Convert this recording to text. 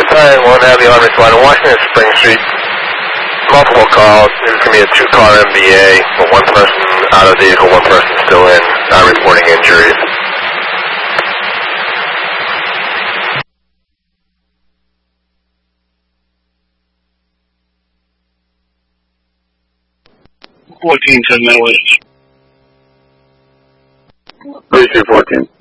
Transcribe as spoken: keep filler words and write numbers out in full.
Battalion one, have the Army Flight on Washington Spring Street. Multiple calls. This is going to be a two-car M B A. One person out of the vehicle, one person still in. Not reporting injuries. fourteen ten minutes. thirty-two fourteen.